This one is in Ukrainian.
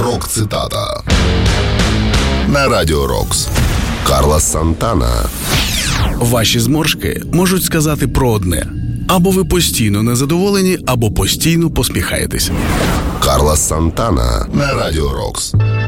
Рок-цитата на Радіо Рокс. Карлос Сантана. Ваші зморшки можуть сказати про одне: або ви постійно незадоволені, або постійно посміхаєтесь. Карлос Сантана на Радіо Рокс.